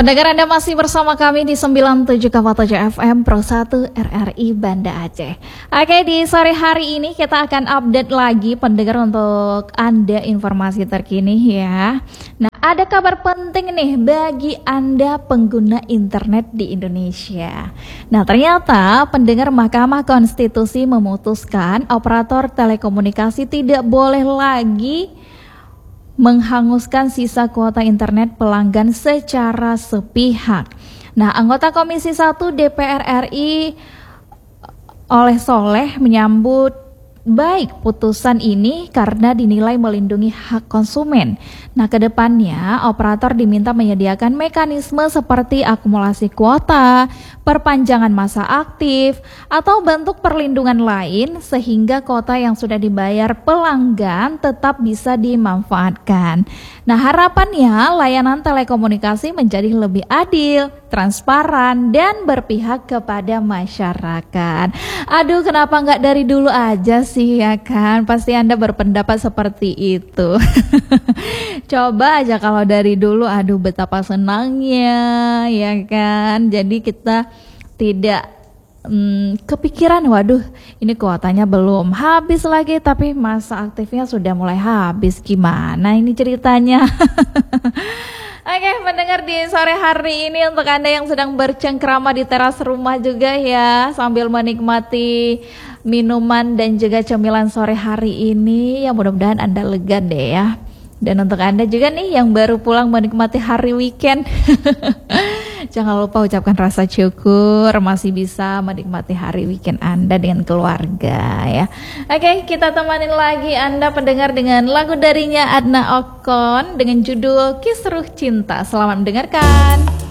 Pendengar, Anda masih bersama kami di 97,7 FM Pro 1 RRI Banda Aceh. Oke, di sore hari ini kita akan update lagi pendengar untuk Anda informasi terkini ya. Nah, ada kabar penting nih bagi Anda pengguna internet di Indonesia. Nah, ternyata pendengar Mahkamah Konstitusi memutuskan operator telekomunikasi tidak boleh lagi menghanguskan sisa kuota internet pelanggan secara sepihak. Nah, anggota Komisi 1 DPR RI Oleh Soleh menyambut baik putusan ini karena dinilai melindungi hak konsumen. Nah, kedepannya operator diminta menyediakan mekanisme seperti akumulasi kuota, perpanjangan masa aktif, atau bentuk perlindungan lain sehingga kuota yang sudah dibayar pelanggan tetap bisa dimanfaatkan. Nah, harapannya layanan telekomunikasi menjadi lebih adil, transparan, dan berpihak kepada masyarakat. Aduh, kenapa nggak dari dulu aja sih ya kan? Pasti Anda berpendapat seperti itu. Coba aja kalau dari dulu, aduh betapa senangnya ya kan. Jadi kita tidak kepikiran, waduh ini kuotanya belum habis lagi tapi masa aktifnya sudah mulai habis, gimana ini ceritanya. Oke, mendengar di sore hari ini untuk Anda yang sedang bercengkrama di teras rumah juga ya, sambil menikmati minuman dan juga cemilan sore hari ini, ya mudah-mudahan Anda lega deh ya. Dan untuk Anda juga nih yang baru pulang menikmati hari weekend, jangan lupa ucapkan rasa syukur masih bisa menikmati hari weekend Anda dengan keluarga ya. Oke, kita temanin lagi Anda pendengar dengan lagu darinya Adna Okon dengan judul Kisruh Cinta. Selamat mendengarkan.